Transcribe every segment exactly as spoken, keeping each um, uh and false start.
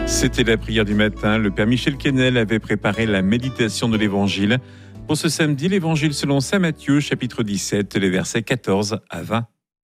C'était la prière du matin. Le Père Michel Quesnel avait préparé la méditation de l'Évangile. Pour ce samedi, l'Évangile selon saint Matthieu, chapitre dix-sept, les versets quatorze à vingt.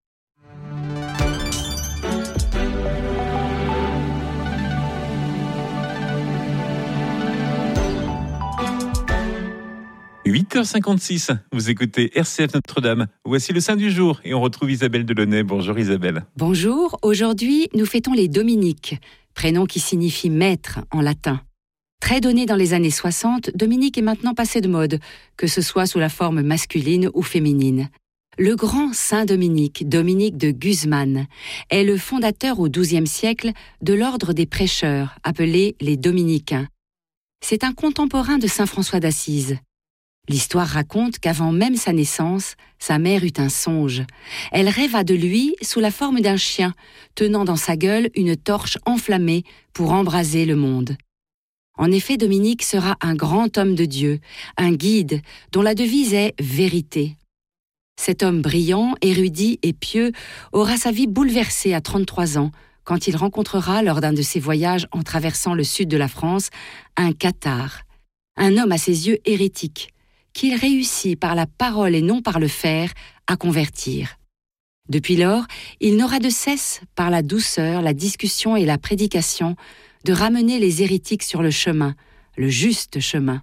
huit heures cinquante-six, vous écoutez R C F Notre-Dame. Voici le saint du jour et on retrouve Isabelle Delaunay. Bonjour Isabelle. Bonjour, aujourd'hui nous fêtons les Dominiques, prénom qui signifie maître en latin. Très donné dans les années soixante, Dominique est maintenant passé de mode, que ce soit sous la forme masculine ou féminine. Le grand saint Dominique, Dominique de Guzman, est le fondateur au douzième siècle de l'ordre des prêcheurs, appelé les Dominicains. C'est un contemporain de saint François d'Assise. L'histoire raconte qu'avant même sa naissance, sa mère eut un songe. Elle rêva de lui sous la forme d'un chien, tenant dans sa gueule une torche enflammée pour embraser le monde. En effet, Dominique sera un grand homme de Dieu, un guide dont la devise est « vérité ». Cet homme brillant, érudit et pieux aura sa vie bouleversée à trente-trois ans, quand il rencontrera, lors d'un de ses voyages en traversant le sud de la France, un cathare, un homme à ses yeux hérétique, qu'il réussit par la parole et non par le faire à convertir. Depuis lors, il n'aura de cesse, par la douceur, la discussion et la prédication, de ramener les hérétiques sur le chemin, le juste chemin.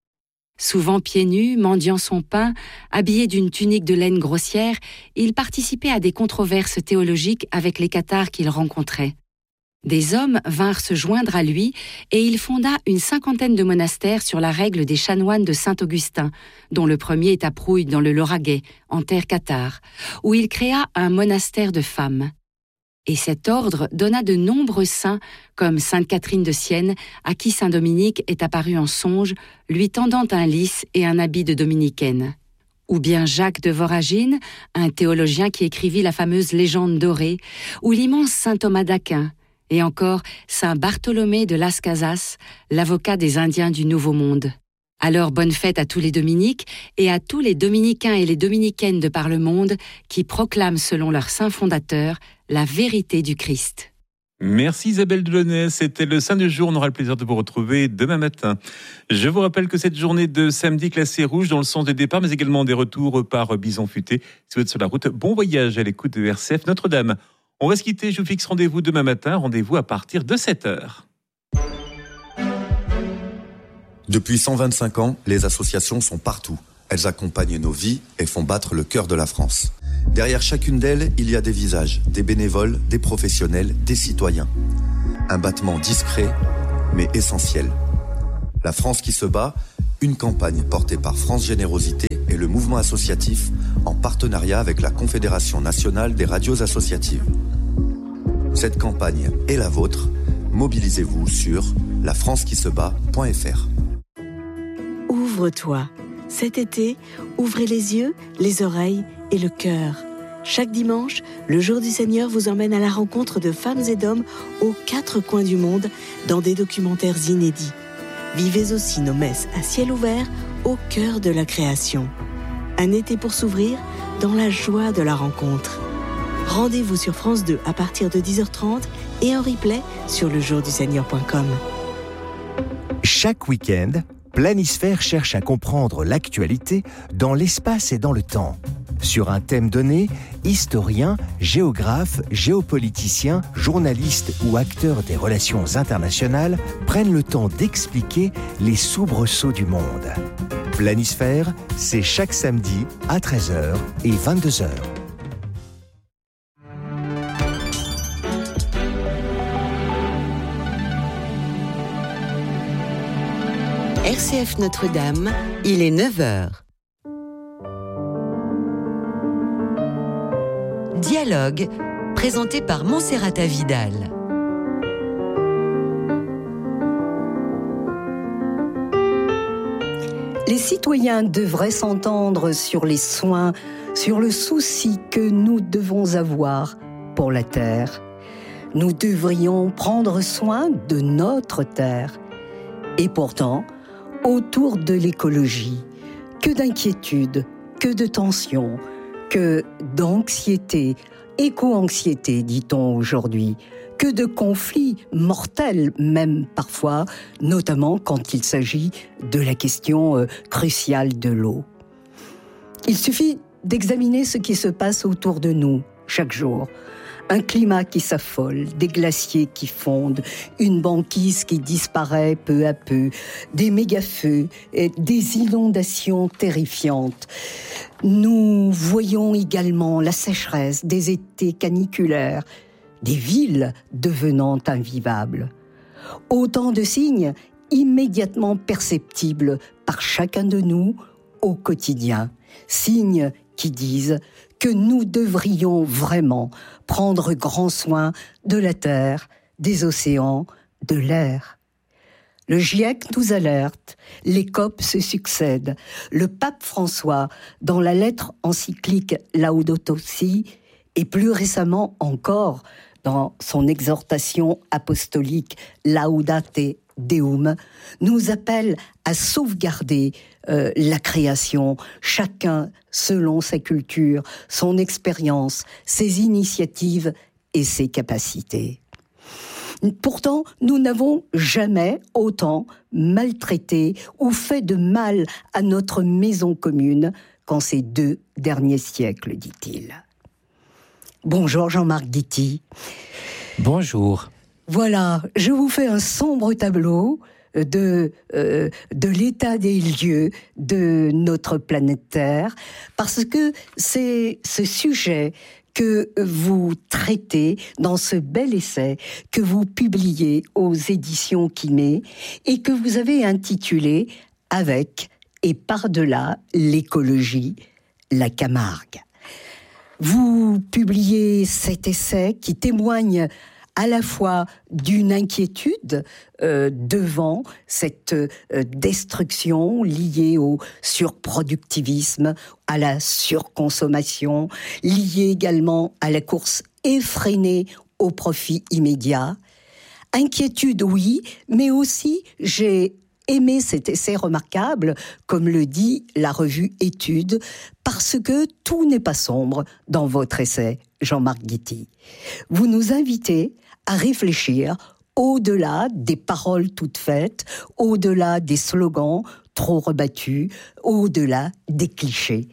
Souvent pieds nus, mendiant son pain, habillé d'une tunique de laine grossière, il participait à des controverses théologiques avec les cathares qu'il rencontrait. Des hommes vinrent se joindre à lui et il fonda une cinquantaine de monastères sur la règle des chanoines de Saint-Augustin, dont le premier est à Prouille dans le Lauragais, en terre cathare, où il créa un monastère de femmes. Et cet ordre donna de nombreux saints, comme sainte Catherine de Sienne, à qui saint Dominique est apparu en songe, lui tendant un lys et un habit de dominicaine. Ou bien Jacques de Voragine, un théologien qui écrivit la fameuse légende dorée, ou l'immense saint Thomas d'Aquin, et encore saint Bartholomé de Las Casas, l'avocat des Indiens du Nouveau Monde. Alors bonne fête à tous les Dominiques et à tous les Dominicains et les Dominicaines de par le monde qui proclament selon leur saint fondateur la vérité du Christ. Merci Isabelle Delaunay, c'était le saint du jour, on aura le plaisir de vous retrouver demain matin. Je vous rappelle que cette journée de samedi classée rouge dans le sens des départs, mais également des retours par Bison Futé. Si vous êtes sur la route, bon voyage à l'écoute de R C F Notre-Dame. On va se quitter, je vous fixe rendez-vous demain matin, rendez-vous à partir de sept heures. Depuis cent vingt-cinq ans, les associations sont partout. Elles accompagnent nos vies et font battre le cœur de la France. Derrière chacune d'elles, il y a des visages, des bénévoles, des professionnels, des citoyens. Un battement discret, mais essentiel. La France qui se bat, une campagne portée par France Générosité et le mouvement associatif en partenariat avec la Confédération nationale des radios associatives. Cette campagne est la vôtre. Mobilisez-vous sur la france qui se bat point f r. Ouvre-toi. Cet été, ouvrez les yeux, les oreilles et le cœur. Chaque dimanche, le Jour du Seigneur vous emmène à la rencontre de femmes et d'hommes aux quatre coins du monde dans des documentaires inédits. Vivez aussi nos messes à ciel ouvert au cœur de la création. Un été pour s'ouvrir dans la joie de la rencontre. Rendez-vous sur France deux à partir de dix heures trente et en replay sur le jour du seigneur point com. Chaque week-end, Planisphère cherche à comprendre l'actualité dans l'espace et dans le temps. Sur un thème donné, historiens, géographes, géopoliticiens, journalistes ou acteurs des relations internationales prennent le temps d'expliquer les soubresauts du monde. Planisphère, c'est chaque samedi à treize heures et vingt-deux heures. R C F Notre-Dame, il est neuf heures. Dialogue, présenté par Monserrata Vidal. Les citoyens devraient s'entendre sur les soins, sur le souci que nous devons avoir pour la terre. Nous devrions prendre soin de notre terre. Et pourtant, autour de l'écologie, que d'inquiétude, que de tension, que d'anxiété, éco-anxiété, dit-on aujourd'hui, que de conflits mortels, même parfois, notamment quand il s'agit de la question euh, cruciale de l'eau. Il suffit d'examiner ce qui se passe autour de nous chaque jour. Un climat qui s'affole, des glaciers qui fondent, une banquise qui disparaît peu à peu, des méga-feux, et des inondations terrifiantes. Nous voyons également la sécheresse, des étés caniculaires, des villes devenant invivables. Autant de signes immédiatement perceptibles par chacun de nous au quotidien. Signes qui disent que nous devrions vraiment prendre grand soin de la terre, des océans, de l'air. Le GIEC nous alerte, les COP se succèdent. Le pape François, dans la lettre encyclique Laudato Si, et plus récemment encore dans son exhortation apostolique Laudate Deum, nous appelle à sauvegarder euh, la création, chacun selon sa culture, son expérience, ses initiatives et ses capacités. Pourtant, nous n'avons jamais autant maltraité ou fait de mal à notre maison commune qu'en ces deux derniers siècles, dit-il. Bonjour Jean-Marc Guity. Bonjour. Voilà, je vous fais un sombre tableau de, euh, de l'état des lieux de notre planète Terre, parce que c'est ce sujet que vous traitez dans ce bel essai que vous publiez aux éditions Quimé et que vous avez intitulé « Avec et par-delà l'écologie, la Camargue ». Vous publiez cet essai qui témoigne à la fois d'une inquiétude euh, devant cette euh, destruction liée au surproductivisme, à la surconsommation, liée également à la course effrénée au profit immédiat. Inquiétude, oui, mais aussi j'ai aimé cet essai remarquable, comme le dit la revue Études, parce que tout n'est pas sombre dans votre essai, Jean-Marc Guity. Vous nous invitez à réfléchir au-delà des paroles toutes faites, au-delà des slogans trop rebattus, au-delà des clichés.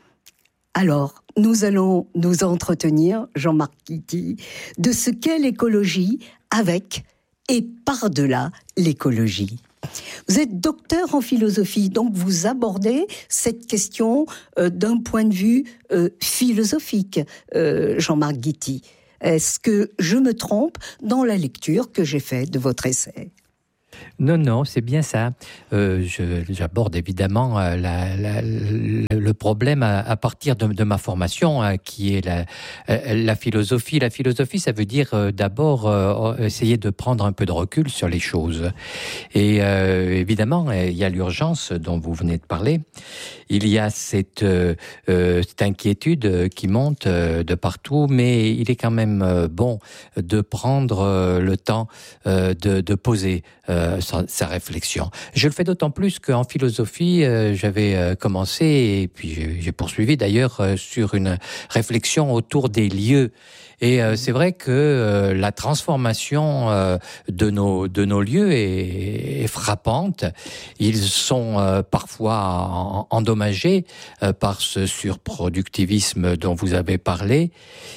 Alors, nous allons nous entretenir, Jean-Marc Guity, de ce qu'est l'écologie avec et par-delà l'écologie. Vous êtes docteur en philosophie, donc vous abordez cette question euh, d'un point de vue euh, philosophique, euh, Jean-Marc Guity. Est-ce que je me trompe dans la lecture que j'ai faite de votre essai ? Non, non, c'est bien ça. Euh, je, j'aborde évidemment euh, la, la, le problème à, à partir de, de ma formation, euh, qui est la, euh, la philosophie. La philosophie, ça veut dire euh, d'abord euh, essayer de prendre un peu de recul sur les choses. Et euh, évidemment, il y a l'urgence dont vous venez de parler. Il y a cette, euh, cette inquiétude qui monte euh, de partout, mais il est quand même euh, bon de prendre euh, le temps euh, de, de poser euh, sa, sa réflexion. Je le fais d'autant plus qu'en philosophie, euh, j'avais euh, commencé, et puis j'ai, j'ai poursuivi d'ailleurs euh, sur une réflexion autour des lieux. Et euh, c'est vrai que euh, la transformation euh, de nos de nos lieux est, est frappante. Ils sont euh, parfois en, endommagés euh, par ce surproductivisme dont vous avez parlé.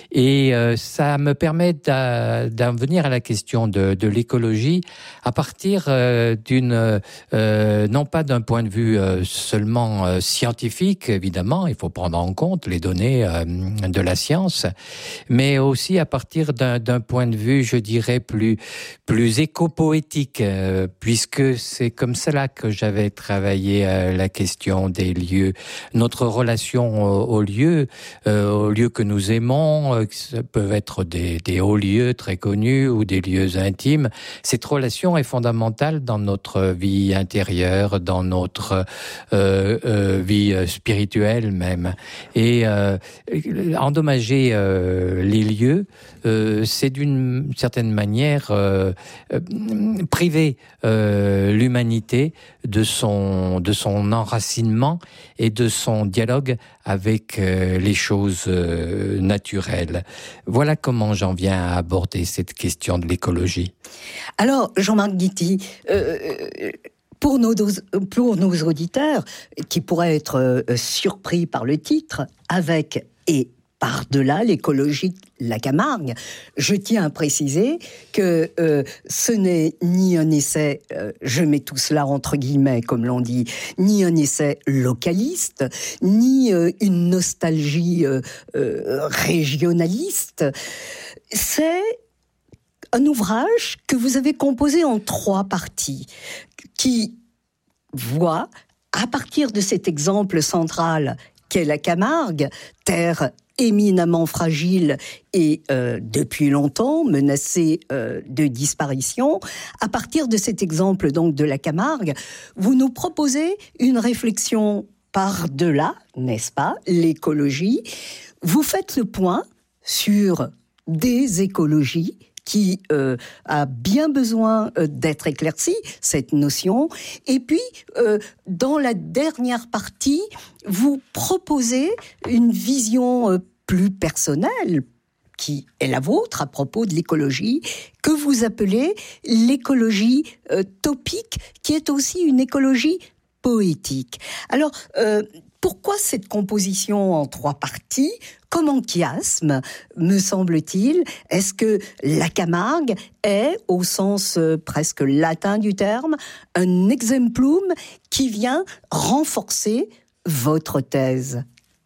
Et euh, ça me permet d'à, d'en venir à la question de, de l'écologie à partir euh, d'une euh, non pas d'un point de vue euh, seulement euh, scientifique, évidemment, il faut prendre en compte les données euh, de la science, mais aussi à partir d'un, d'un point de vue, je dirais, plus, plus éco-poétique, euh, puisque c'est comme cela que j'avais travaillé euh, la question des lieux. Notre relation aux, aux lieux, euh, aux lieux que nous aimons, euh, ça peuvent être des, des hauts lieux très connus ou des lieux intimes. Cette relation est fondamentale dans notre vie intérieure, dans notre euh, euh, vie spirituelle même. Et euh, endommager euh, les lieux lieu, euh, c'est d'une certaine manière euh, euh, priver euh, l'humanité de son, de son enracinement et de son dialogue avec euh, les choses euh, naturelles. Voilà comment j'en viens à aborder cette question de l'écologie. Alors, Jean-Marc Guitty, euh, pour, nos, pour nos auditeurs qui pourraient être euh, surpris par le titre, avec et par-delà l'écologie la Camargue, je tiens à préciser que euh, ce n'est ni un essai, euh, je mets tout cela entre guillemets comme l'on dit, ni un essai localiste, ni euh, une nostalgie euh, euh, régionaliste. C'est un ouvrage que vous avez composé en trois parties, qui voit, à partir de cet exemple central qu'est la Camargue, terre éminemment fragile et euh, depuis longtemps menacée euh, de disparition, à partir de cet exemple donc de la Camargue, vous nous proposez une réflexion par-delà, n'est-ce pas, l'écologie. Vous faites le point sur des écologies qui euh, a bien besoin euh, d'être éclaircie, cette notion. Et puis, euh, dans la dernière partie, vous proposez une vision euh, plus personnelle, qui est la vôtre à propos de l'écologie, que vous appelez l'écologie euh, topique, qui est aussi une écologie poétique. Alors, euh, pourquoi cette composition en trois parties ? Comme en chiasme, me semble-t-il, est-ce que la Camargue est, au sens euh, presque latin du terme, un exemplum qui vient renforcer votre thèse ?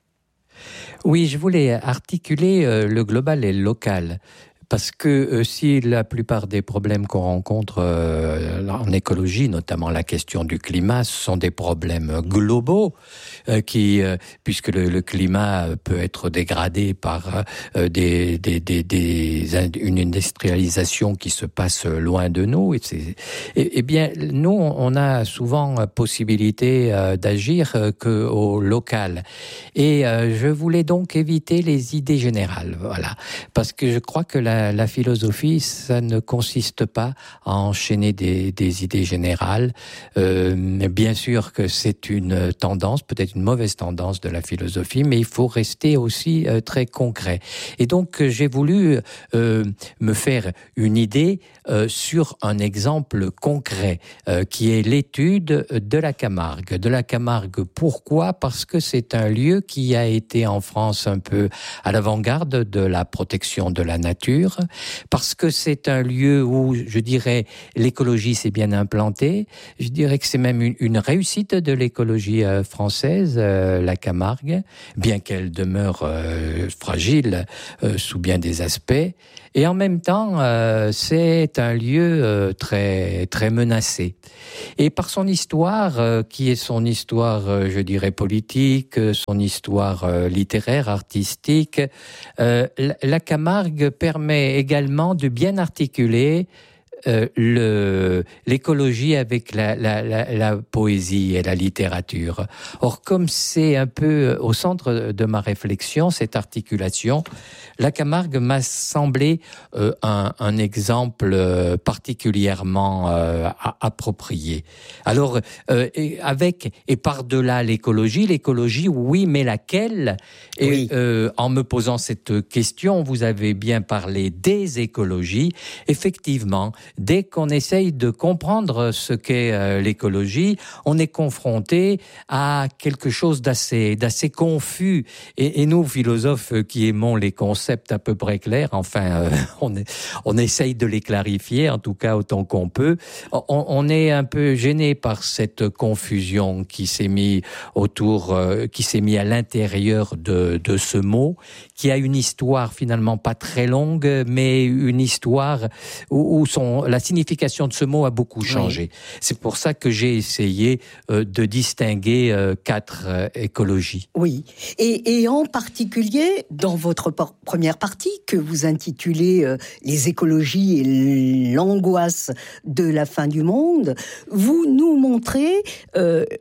Oui, je voulais articuler euh, le global et le local. Parce que euh, si la plupart des problèmes qu'on rencontre euh, en écologie, notamment la question du climat, ce sont des problèmes globaux, euh, qui, euh, puisque le, le climat peut être dégradé par euh, des, des, des, des, une industrialisation qui se passe loin de nous. Et, c'est, et, et bien, nous, on a souvent possibilité euh, d'agir euh, qu'au local. Et euh, je voulais donc éviter les idées générales, voilà, parce que je crois que la La philosophie, ça ne consiste pas à enchaîner des, des idées générales. Euh, bien sûr que c'est une tendance, peut-être une mauvaise tendance de la philosophie, mais il faut rester aussi euh, très concret. Et donc, j'ai voulu euh, me faire une idée euh, sur un exemple concret, euh, qui est l'étude de la Camargue. De la Camargue, pourquoi ? Parce que c'est un lieu qui a été en France un peu à l'avant-garde de la protection de la nature, parce que c'est un lieu où, je dirais, l'écologie s'est bien implantée. Je dirais que c'est même une, une réussite de l'écologie euh, française, euh, la Camargue, bien qu'elle demeure euh, fragile euh, sous bien des aspects. Et en même temps, euh, c'est un lieu euh, très, très menacé. Et par son histoire, euh, qui est son histoire, euh, je dirais, politique, son histoire euh, littéraire, artistique, euh, la, la Camargue permet également de bien articuler Euh, le, l'écologie avec la, la, la, la poésie et la littérature. Or, comme c'est un peu au centre de ma réflexion, cette articulation, la Camargue m'a semblé euh, un, un exemple euh, particulièrement euh, approprié. Alors, euh, et avec et par-delà l'écologie, l'écologie, oui, mais laquelle ? Et oui. euh, en me posant cette question, vous avez bien parlé des écologies. Effectivement, dès qu'on essaye de comprendre ce qu'est euh, l'écologie, on est confronté à quelque chose d'assez, d'assez confus. Et, et nous, philosophes qui aimons les concepts à peu près clairs, enfin, euh, on, est, on essaye de les clarifier, en tout cas autant qu'on peut. On, on est un peu gêné par cette confusion qui s'est mis autour, euh, qui s'est mis à l'intérieur de, de ce mot, qui a une histoire finalement pas très longue, mais une histoire où, où son la signification de ce mot a beaucoup changé. Oui. C'est pour ça que j'ai essayé euh, de distinguer euh, quatre euh, écologies. Oui, et, et en particulier, dans votre por- première partie, que vous intitulez euh, « Les écologies et l'angoisse de la fin du monde », vous nous montrez euh,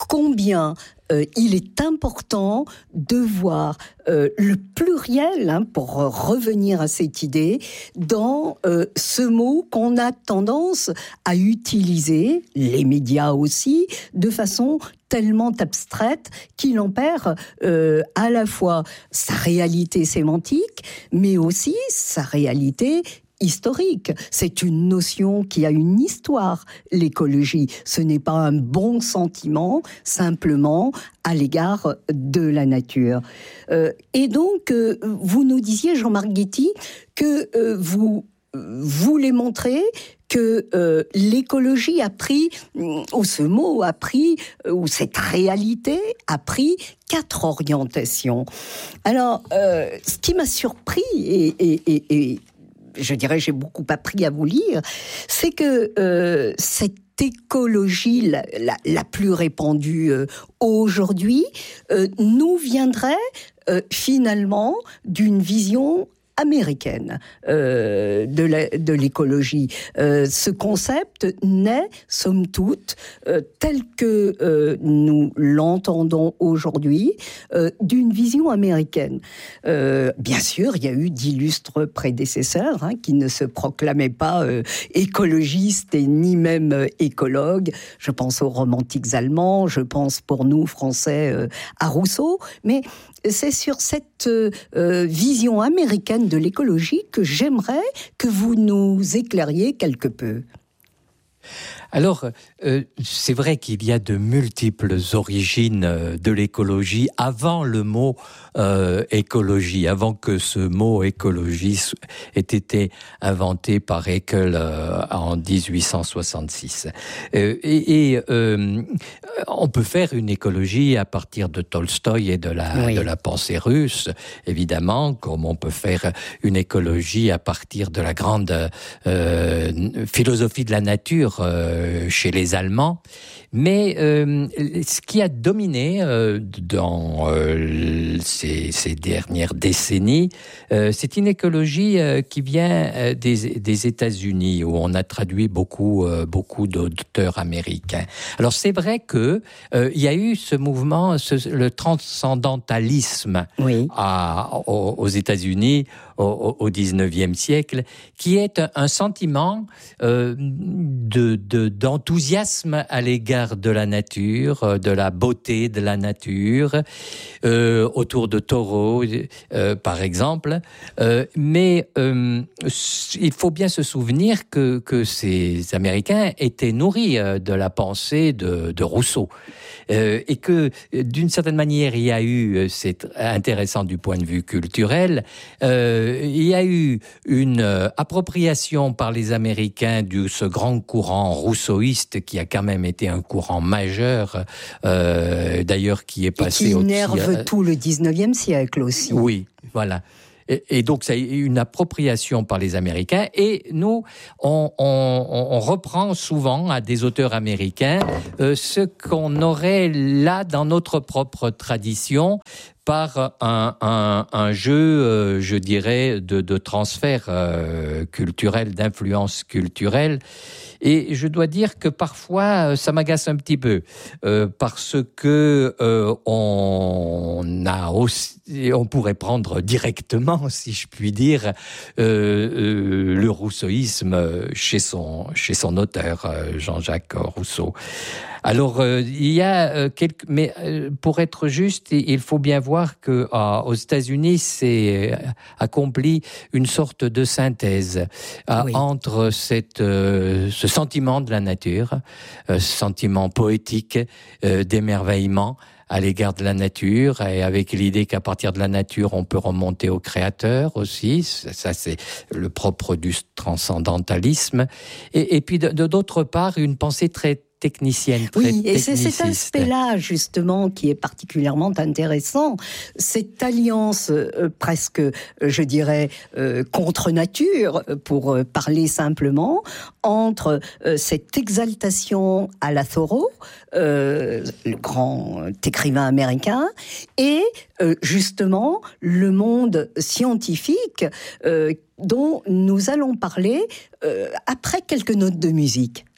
combien euh, il est important de voir euh, le pluriel, hein, pour revenir à cette idée, dans euh, ce mot qu'on a tendance à utiliser, les médias aussi, de façon tellement abstraite qu'il en perd euh, à la fois sa réalité sémantique, mais aussi sa réalité historique. C'est une notion qui a une histoire, l'écologie. Ce n'est pas un bon sentiment, simplement à l'égard de la nature. Euh, et donc, euh, vous nous disiez, Jean-Marc Guetti, que euh, vous voulez montrer que euh, l'écologie a pris, ou ce mot a pris, ou cette réalité a pris quatre orientations. Alors, euh, ce qui m'a surpris, et, et, et, et je dirais j'ai beaucoup appris à vous lire, c'est que euh, cette écologie la, la, la plus répandue euh, aujourd'hui euh, nous viendrait euh, finalement d'une vision américaine euh, de, la, de l'écologie. Euh, ce concept naît, somme toute, euh, tel que euh, nous l'entendons aujourd'hui, euh, d'une vision américaine. Euh, bien sûr, il y a eu d'illustres prédécesseurs hein, qui ne se proclamaient pas euh, écologistes et ni même euh, écologues. Je pense aux romantiques allemands, je pense pour nous, Français, euh, à Rousseau, mais c'est sur cette euh, vision américaine de l'écologie que j'aimerais que vous nous éclairiez quelque peu. Alors, euh, c'est vrai qu'il y a de multiples origines de l'écologie avant le mot euh, écologie, avant que ce mot écologie ait été inventé par Haeckel euh, en dix-huit cent soixante-six. Euh, et et euh, on peut faire une écologie à partir de Tolstoï et de la, oui. de la pensée russe, évidemment, comme on peut faire une écologie à partir de la grande euh, philosophie de la nature euh, chez les Allemands. Mais euh, ce qui a dominé euh, dans euh, ces, ces dernières décennies, euh, c'est une écologie euh, qui vient euh, des, des États-Unis, où on a traduit beaucoup, euh, beaucoup d'auteurs américains. Alors c'est vrai que euh, il y a eu ce mouvement, ce, le transcendantalisme oui. à, aux, aux États-Unis au, au dix-neuvième siècle, qui est un, un sentiment euh, de, de, d'enthousiasme à l'égard de la nature, de la beauté de la nature, euh, autour de Thoreau, euh, par exemple. Euh, mais euh, il faut bien se souvenir que, que ces Américains étaient nourris de la pensée de, de Rousseau. Euh, et que, d'une certaine manière, il y a eu, c'est intéressant du point de vue culturel, euh, il y a eu une euh, appropriation par les Américains de ce grand courant rousseauiste qui a quand même été un courant majeur, euh, d'ailleurs qui est passé... Et qui innerve aussi, euh, tout le dix-neuvième siècle aussi. Oui, voilà. Et, et donc, c'est une appropriation par les Américains. Et nous, on, on, on reprend souvent à des auteurs américains euh, ce qu'on aurait là dans notre propre tradition, par un, un, un jeu, euh, je dirais, de, de transfert euh, culturel, d'influence culturelle. Et je dois dire que parfois, ça m'agace un petit peu, euh, parce que euh, on a aussi, on pourrait prendre directement, si je puis dire, euh, euh, le rousseauisme chez son, chez son auteur, Jean-Jacques Rousseau. Alors, euh, il y a euh, quelques... Mais euh, pour être juste, il faut bien voir que euh, aux États-Unis, c'est euh, accompli une sorte de synthèse euh, oui. entre cette, euh, ce sentiment de la nature, euh, ce sentiment poétique euh, d'émerveillement à l'égard de la nature, et avec l'idée qu'à partir de la nature, on peut remonter au créateur aussi. Ça, c'est le propre du transcendantalisme. Et, et puis, de, de, d'autre part, une pensée très technicienne, très oui, et c'est cet aspect-là, justement, qui est particulièrement intéressant. Cette alliance euh, presque, euh, je dirais, euh, contre nature, pour euh, parler simplement, entre euh, cette exaltation à la Thoreau, euh, le grand écrivain américain, et euh, justement le monde scientifique euh, dont nous allons parler euh, après quelques notes de musique.